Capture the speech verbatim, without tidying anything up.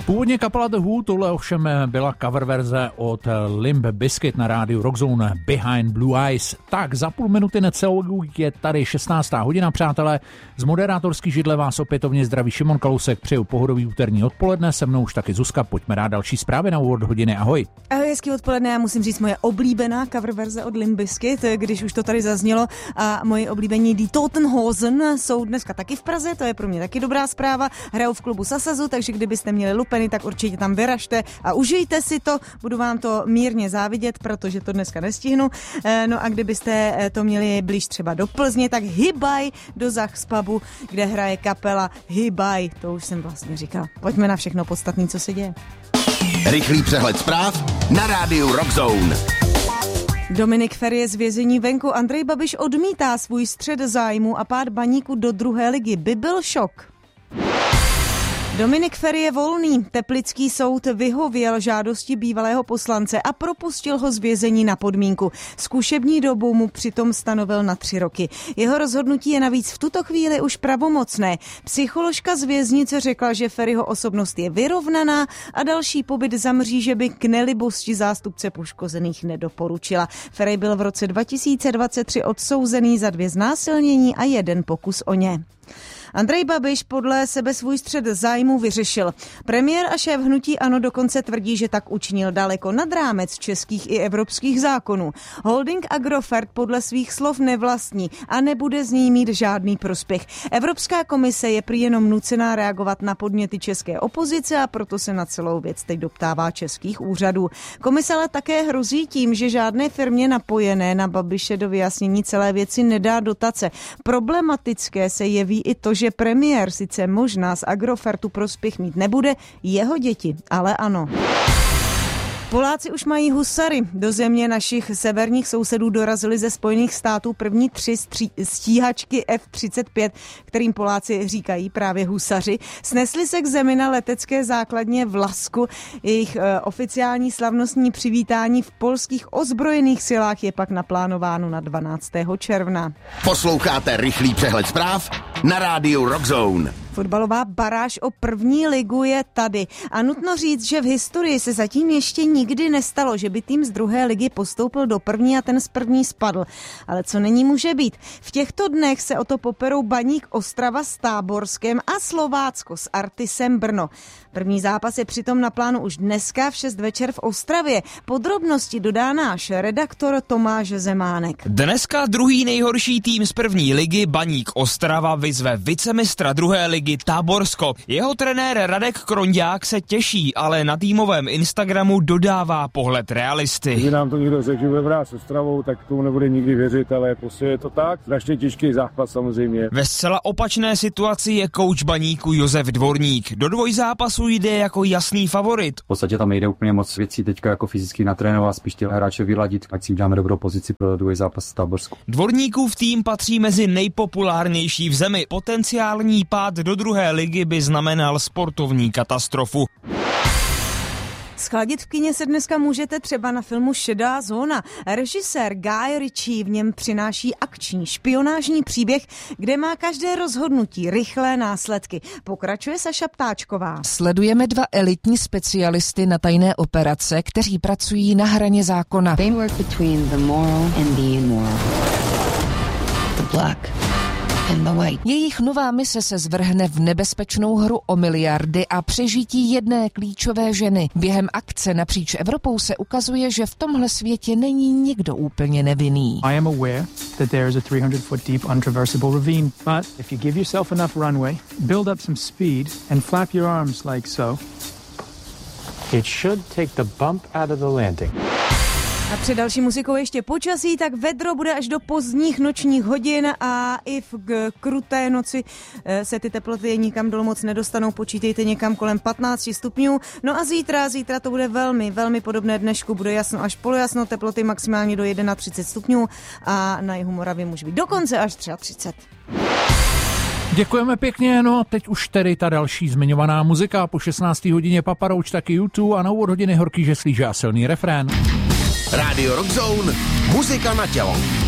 Původně kapela The Who, tohle ovšem byla cover verze od Limp Bizkit na rádiu Rockzone Behind Blue Eyes. Tak za půl minuty necelou je tady šestnáctá hodina, přátelé. Z moderátorský židle vás opětovně zdraví Šimon Kalousek, přeju pohodový úterní odpoledne, se mnou už taky Zuzka, pojďme rád další zprávy na úvod hodiny, ahoj. Ahoj, hezký odpoledne, já musím říct moje oblíbená cover verze od Limp Bizkit, když už to tady zaznělo, a moji oblíbení Die Totenhosen jsou dneska taky v Praze, to je pro mě taky dobrá zpráva, hrajou v klubu Sasazu, takže kdybyste měli lupeny, tak určitě tam vyražte a užijte si to, budu vám to mírně závidět, protože to dneska nestihnu. No a kdybyste to měli blíž třeba do Plzně, tak hybaj do Zachs pubu, kde hraje kapela Hybaj, to už jsem vlastně říkal. Pojďme na všechno podstatné, co se děje. Rychlý přehled zpráv na rádiu Rockzone. Dominik Feri je z vězení venku, Andrej Babiš odmítá svůj střet zájmu a pád Baníku do druhé ligy. By byl šok. Dominik Feri je volný. Teplický soud vyhověl žádosti bývalého poslance a propustil ho z vězení na podmínku. Zkušební dobu mu přitom stanovil na tři roky. Jeho rozhodnutí je navíc v tuto chvíli už pravomocné. Psycholožka z věznice řekla, že Feriho osobnost je vyrovnaná a další pobyt za mříže by k nelibosti zástupce poškozených nedoporučila. Feri byl v roce dva tisíce dvacet tři odsouzený za dvě znásilnění a jeden pokus o ně. Andrej Babiš podle sebe svůj střet zájmu vyřešil. Premiér a šéf hnutí ANO dokonce tvrdí, že tak učinil daleko nad rámec českých i evropských zákonů. Holding Agrofert podle svých slov nevlastní a nebude z ní mít žádný prospěch. Evropská komise je prý jenom nucená reagovat na podněty české opozice a proto se na celou věc teď doptává českých úřadů. Komise ale také hrozí tím, že žádné firmě napojené na Babiše do vyjasnění celé věci nedá dotace. Problematické se jeví i to, že premiér sice možná z Agrofertu prospěch mít nebude, jeho děti, ale ano. Poláci už mají husary. Do země našich severních sousedů dorazily ze Spojených států první tři stří- stíhačky F třicet pět, kterým Poláci říkají právě husaři. Snesli se k zemi na letecké základně v Lasku. Jejich e, oficiální slavnostní přivítání v polských ozbrojených silách je pak naplánováno na dvanáctého června. Posloucháte rychlý přehled zpráv na rádiu Rockzone. Fotbalová baráž o první ligu je tady. A nutno říct, že v historii se zatím ještě nikdy nestalo, že by tým z druhé ligy postoupil do první a ten z první spadl. Ale co není, může být. V těchto dnech se o to poperou Baník Ostrava s Táborskem a Slovácko s Artisem Brno. První zápas je přitom na plánu už dneska v šest večer v Ostravě. Podrobnosti dodá náš redaktor Tomáš Zemánek. Dneska druhý nejhorší tým z první ligy Baník Ostrava vyzve vicemistra druhé ligy Táborsko. Jeho trenér Radek Kronďák se těší, ale na týmovém Instagramu dodává pohled realisty. Když nám to někdo řekl, že bude hrát s Ostravou, tak tomu nebude nikdy věřit, ale prostě je to tak. Strašně těžký zápas samozřejmě. Ve zcela opačné situaci je kouč Baníku Josef Dvorník. Do dvojzápasu jde jako jasný favorit. V podstatě tam nejde úplně moc věcí teďka jako fyzicky natrénovat, spíš ty hráče vyladit, ať si dáme dobrou pozici pro druhý zápas v Táborsku. Dvorníkův tým patří mezi nejpopulárnější v zemi. Potenciální pád do druhé ligy by znamenal sportovní katastrofu. Schladit v kině se dneska můžete třeba na filmu Šedá zóna. Režisér Guy Ritchie v něm přináší akční špionážní příběh, kde má každé rozhodnutí rychlé následky. Pokračuje Saša Ptáčková. Sledujeme dva elitní specialisty na tajné operace, kteří pracují na hraně zákona. They work between the moral and the immoral. The black. Jejich nová mise se zvrhne v nebezpečnou hru o miliardy a přežití jedné klíčové ženy. Během akce napříč Evropou se ukazuje, že v tomhle světě není nikdo úplně nevinný. I am aware that there is a three hundred foot deep untraversable ravine, but if you give yourself enough runway, build up some speed and flap your arms like so, it should take the bump out of the landing. A před další muzikou ještě počasí, tak vedro bude až do pozdních nočních hodin a i v kruté noci se ty teploty nikam dolů moc nedostanou, počítejte někam kolem patnáct stupňů. No a zítra, zítra to bude velmi, velmi podobné dnešku, bude jasno až polojasno, teploty maximálně do třicet jedna stupňů a na jihu Moravy může být dokonce až třicet tři. Děkujeme pěkně, no teď už tedy ta další zmiňovaná muzika, po šestnácté hodině Papa Roach, taky YouTube a na úvod hodiny horký žeslíže a silný refrén. Rádio Rockzone, muzika na tělo.